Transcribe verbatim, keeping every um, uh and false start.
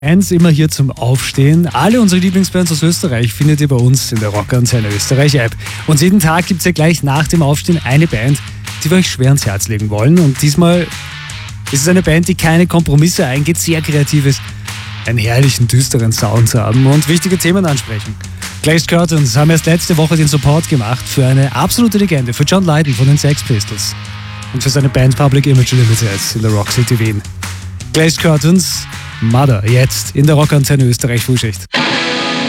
Eins immer hier zum Aufstehen. Alle unsere Lieblingsbands aus Österreich findet ihr bei uns in der Rockantenne Österreich App. Und jeden Tag gibt es ja gleich nach dem Aufstehen eine Band, die wir euch schwer ans Herz legen wollen. Und diesmal ist es eine Band, die keine Kompromisse eingeht, sehr kreativ ist, einen herrlichen, düsteren Sound haben und wichtige Themen ansprechen. Glazed Curtains haben erst letzte Woche den Support gemacht für eine absolute Legende, für John Lydon von den Sex Pistols und für seine Band Public Image Limited in der Rock City Wien. Glazed Curtains, Mother, jetzt in der Rockantenne Österreich Frühschicht.